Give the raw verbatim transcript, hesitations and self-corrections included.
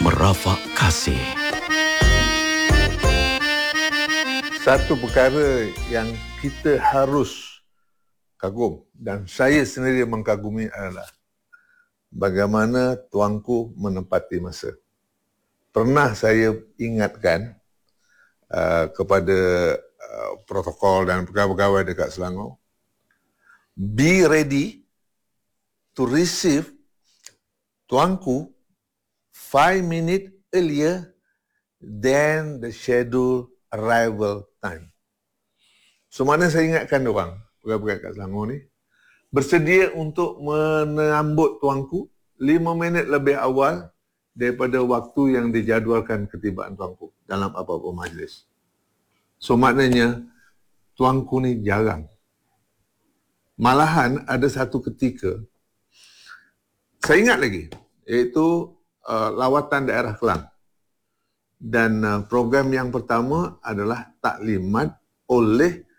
Merafak kasih. Satu perkara yang kita harus kagum dan saya sendiri mengkagumi adalah bagaimana tuanku menempati masa. Pernah saya ingatkan uh, kepada uh, protokol dan pegawai-pegawai dekat Selangor, be ready to receive tuanku five minutes earlier than the scheduled arrival time. So mana saya ingatkan diorang, pegawai-pegawai kat Selangor ni, bersedia untuk menyambut tuanku lima minit lebih awal daripada waktu yang dijadualkan ketibaan tuanku dalam apa-apa majlis. So maknanya tuanku ni jarang. Malahan ada satu ketika, saya ingat lagi, iaitu uh, lawatan daerah Kelang. Dan uh, program yang pertama adalah taklimat oleh